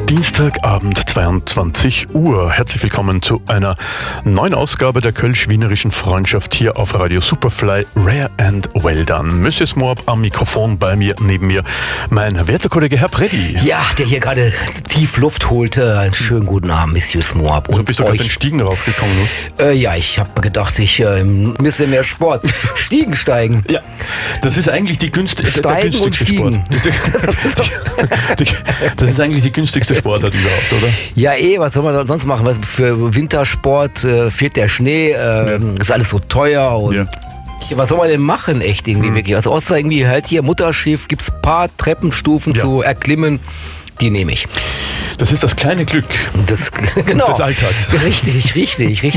Dienstagabend, 22 Uhr. Herzlich willkommen zu einer neuen Ausgabe der Kölsch-Wienerischen Freundschaft hier auf Radio Superfly. Rare and well done. Monsieur Smorb am Mikrofon bei mir, neben mir mein werter Kollege Herr Preddy. Ja, der hier gerade tief Luft holte. Einen schönen guten Abend, Monsieur Smorb. Und bist du gerade den Stiegen raufgekommen, ne? Ja, ich habe mir gedacht, ich ein bisschen mehr Sport. Stiegen steigen. Ja, das ist eigentlich die günstigste und Stiegen. Das ist eigentlich die günstigste Sportart überhaupt, oder? Ja, was soll man sonst machen? Für Wintersport fehlt der Schnee, ist alles so teuer und was soll man denn machen, echt irgendwie wirklich? Also außer irgendwie halt hier Mutterschiff, gibt's ein paar Treppenstufen zu erklimmen, die nehme ich. Das ist das kleine Glück des Alltags. Richtig.